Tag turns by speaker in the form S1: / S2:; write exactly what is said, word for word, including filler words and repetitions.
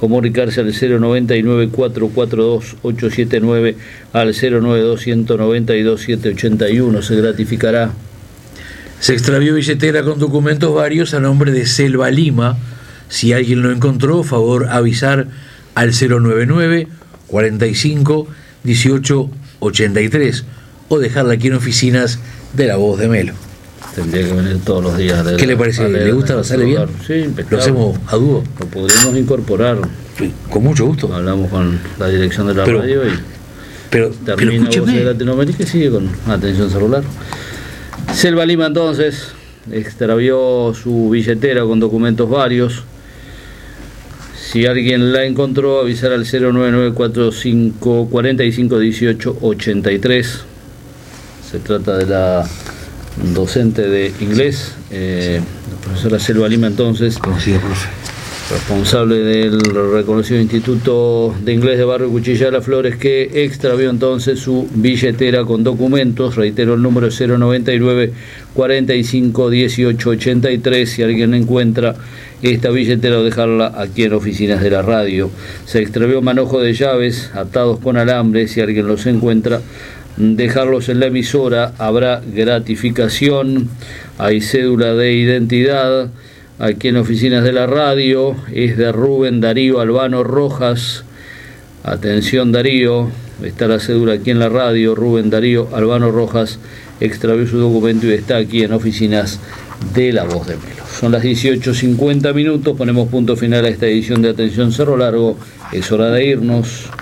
S1: comunicarse al cero noventa y nueve, cuatro cuatro dos, ocho siete nueve, al cero noventa y dos, ciento noventa y dos, setecientos ochenta y uno. Se gratificará.
S2: Se extravió billetera con documentos varios a nombre de Selva Lima. Si alguien lo encontró, favor avisar al cero noventa y nueve, cuarenta y cinco, dieciocho ochenta y tres o dejarla aquí en oficinas de La Voz de Melo.
S1: Tendría que venir todos los días.
S2: ¿Qué le parece? ¿Le gusta? ¿Sale bien?
S1: Sí, impecable.
S2: ¿Lo hacemos a dúo?
S1: Lo podríamos incorporar.
S2: Sí, con mucho gusto.
S1: Hablamos con la dirección de la
S2: pero,
S1: radio y
S2: pero,
S1: termina
S2: pero
S1: Voces de Latinoamérica y sigue con atención celular. Selva Lima entonces extravió su billetera con documentos varios. Si alguien la encontró, avisar al cero noventa y nueve, cuarenta y cinco, cuarenta y cinco, dieciocho ochenta y tres. Se trata de la docente de inglés, eh, la profesora Selva Lima entonces,
S2: conocida, profe,
S1: responsable del reconocido Instituto de Inglés de Barrio Cuchilla de las Flores, que extravió entonces su billetera con documentos. Reitero el número cero noventa y nueve, cuarenta y cinco, dieciocho ochenta y tres. Si alguien encuentra esta billetera, o dejarla aquí en oficinas de la radio. Se extravió manojo de llaves atados con alambre. Si alguien los encuentra, dejarlos en la emisora, habrá gratificación. Hay cédula de identidad aquí en oficinas de la radio, es de Rubén Darío Albano Rojas. Atención Darío, está la cédula aquí en la radio. Rubén Darío Albano Rojas extravió su documento y está aquí en oficinas de La Voz de Melo. Son las dieciocho cincuenta minutos, ponemos punto final a esta edición de Atención Cerro Largo, es hora de irnos.